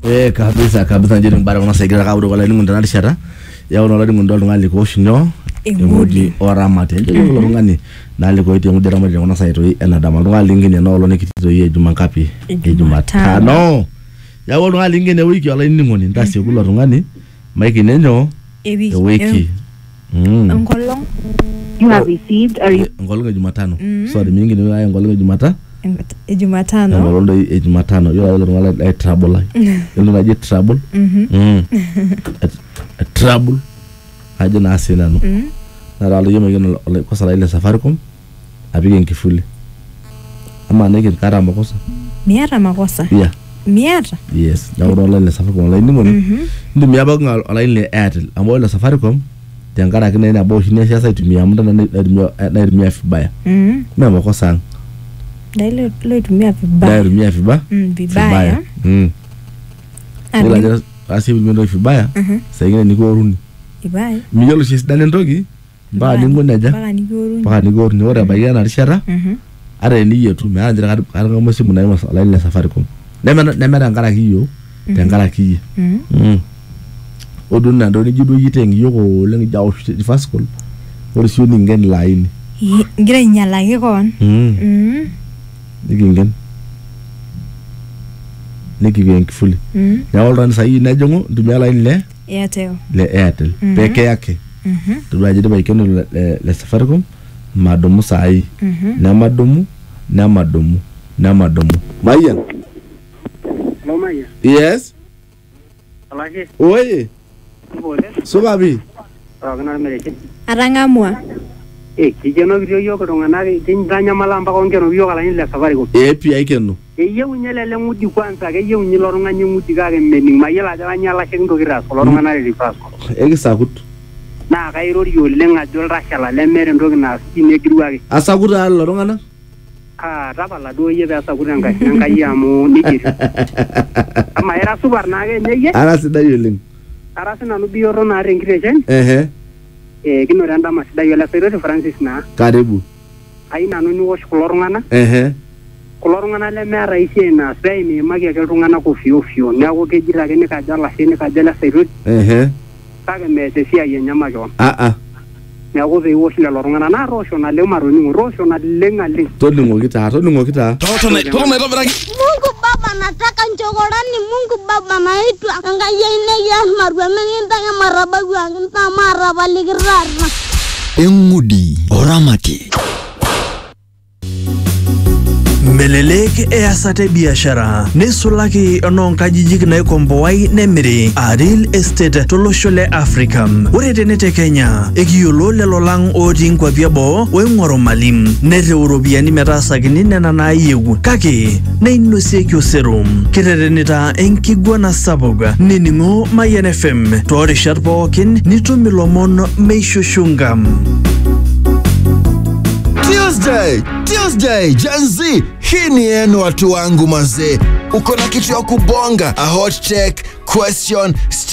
Kabisa njeni mbara kuna saigira kaudo wala ni mundana rishara ya ona wala mundo ngali ko shinyo engudi oramate njeni kulo ngani nali ko ite ngudi ramate kuna saito ena dama ngali ngine no lo nekitito ye jumankapi Jumatano ya wala ngali ngine wiki wala ni ngoni ndasi kulo ngani maiki nenyo wiki Ngolong you have received a ngolong Jumatano sorry mingi ni ya ngolong Jumatano Jumatano ngolong Jumatano yo wala ngala trouble yo ngaje trouble trouble aje na asina no na ralo yema ngeno ko sala ile Safaricom abige nkifuli ama neke kara makosa miara makosa yeah miara yes na wala ile Safaricom la ndimo ndi miaba ngala ile Airtel amo ile Safaricom tengara kina ina bo shine sasa itumia muda na itumia vibaya na makosa Dailo lo itumia vibaya. Itumia vibaya. Ila asi mimi vibaya. Sasa ingine niko runi. Vibaya. Miyolo shisi dane ntoki. Mbaa ningo naja. Mbaa niko runi ora bayana rishara. Ara ni yetu me anjira kada ngomosi munai masala ile Safaricom. Nemera ngara kiyo. Tengara kiyi. Odun ndo ni jidu yitengi yoko lengi jawo first call. Ori sioni ngen line. Ngira nyala ke kon. Niki kifuli ya wala ni sahi na jongo ndumya line le Airtel peke yake tubaje de baikeno le Safaricom madomu sahi na madomu Mayan no Maya yes alaje oye bole subabi agana mereke arangamwa kijeno video yoko tongana kinjanya malamba kongero biyo kala ile Safaricom pia ikeno yewu nyelele ngudi kwanza ke yewu nyilorunga nyingudi kage mening mayela janya shendo kiras kolorunga re fasko sakut na kairo yo lenga jol rashala le mere ndogi na sine kiruage asakuta lorunga tabala do ye ba sakuta nanga yamu nikiri ama era subar na ge nyeye ara sidayo ling ara sina no biyo rona rengrejen kino randa masida yo la Sir Francis na karibu aina no ni wosh kolorunga kulorungana le mera isiena sai ni magia ke rungana ko fio na ko ke jira ke ne ka jala sene ka jala Sirut kaga me te sia ye nyama jo na ko ve wosh le lorungana na rosho na le maroni rosho na lenga le to ningo kita to me Mungu Baba nataka njogorani Mungu Baba naitwa ngaya ine ya marwa menginta ya maraba ngita maraba ligirarna engudi oramati Melelek easate biashara nesulaki ononkajijik naikomboai nemiri Real Estate tolosho le Africa. Ore tenete Kenya ekiyiolo lelo lang otii nkwapi eboo oing'oru malim nerew iropiyiani metaasakini nena naayieu kake neinosieki osero. Kiterenita enkiguana sapuk nining'o Mayan FM toorishat pookin nitum ilomon meishushunga. Tuesday, Gen Z, hii ni yenu watu wangu mazee. Uko na kitu ya kubonga, a hot take, question,